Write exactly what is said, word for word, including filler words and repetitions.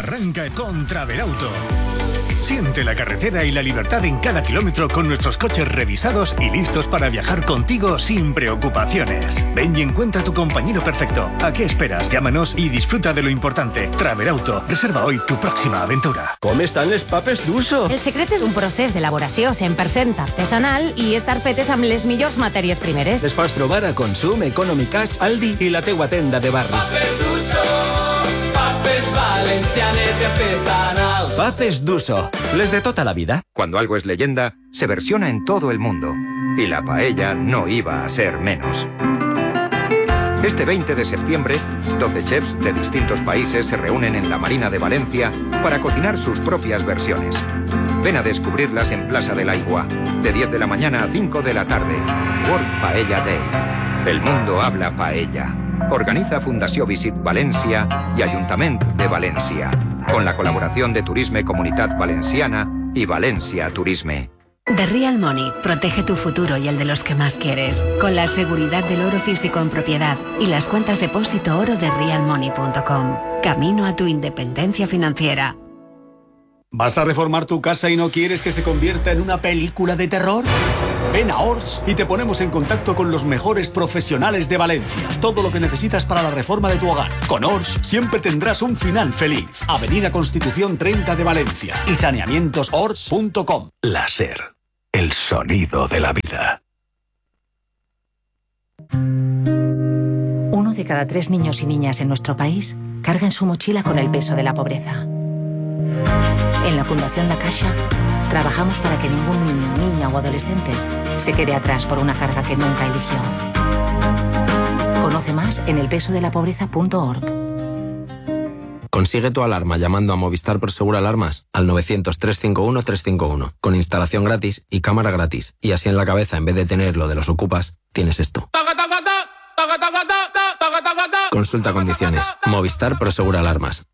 Arranca con Travelauto. Siente la carretera y la libertad en cada kilómetro con nuestros coches revisados y listos para viajar contigo sin preocupaciones. Ven y encuentra tu compañero perfecto. ¿A qué esperas? Llámanos y disfruta de lo importante. Travelauto. Reserva hoy tu próxima aventura. Com estan les papes d'Uso? El secret és un procés d'elaboració cent per cent artesanal i estar fetes amb les millors matèries primeres. Les pots trobar a Consum, Economy Cash, Aldi i la teua tenda de barri. Papes d'Uso, papes valencianes i artesanals. Papes d'Uso, les de tota la vida. Cuando algo es leyenda, se versiona en todo el mundo. Y la paella no iba a ser menos. Este veinte de septiembre, doce chefs de distintos países se reúnen en la Marina de Valencia para cocinar sus propias versiones. Ven a descubrirlas en Plaza del Aigua, de diez de la mañana a cinco de la tarde. World Paella Day. El mundo habla paella. Organiza Fundació Visit València y Ayuntament de Valencia, con la colaboración de Turisme Comunitat Valenciana y Valencia Turisme. The Real Money protege tu futuro y el de los que más quieres, con la seguridad del oro físico en propiedad y las cuentas depósito oro de real money punto com. Camino a tu independencia financiera. ¿Vas a reformar tu casa y no quieres que se convierta en una película de terror? Ven a Ors y te ponemos en contacto con los mejores profesionales de Valencia. Todo lo que necesitas para la reforma de tu hogar. Con Ors siempre tendrás un final feliz. Avenida Constitución treinta de Valencia y saneamientos ors punto com. Láser, el sonido de la vida. Uno de cada tres niños y niñas en nuestro país carga en su mochila con el peso de la pobreza. En la Fundación La Caixa trabajamos para que ningún niño, niña o adolescente se quede atrás por una carga que nunca eligió. Conoce más en el peso de la pobreza punto org. Consigue tu alarma llamando a Movistar Prosegur Alarmas al novecientos, trescientos cincuenta y uno, trescientos cincuenta y uno, con instalación gratis y cámara gratis. Y así en la cabeza, en vez de tener lo de los ocupas, tienes esto. Consulta condiciones. Movistar Prosegur Alarmas.